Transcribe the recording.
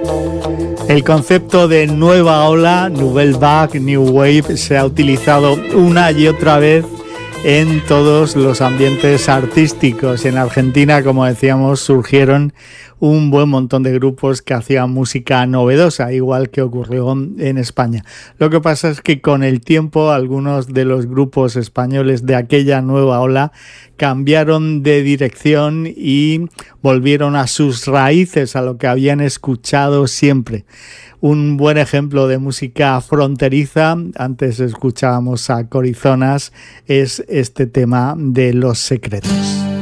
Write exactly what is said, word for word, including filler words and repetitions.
El concepto de nueva ola, Nouvelle Vague, New Wave, se ha utilizado una y otra vez en todos los ambientes artísticos. En Argentina, como decíamos, surgieron un buen montón de grupos que hacían música novedosa, igual que ocurrió en España. Lo que pasa es que con el tiempo algunos de los grupos españoles de aquella nueva ola cambiaron de dirección y volvieron a sus raíces, a lo que habían escuchado siempre. Un buen ejemplo de música fronteriza, antes escuchábamos a Corizonas, es este tema de Los Secretos.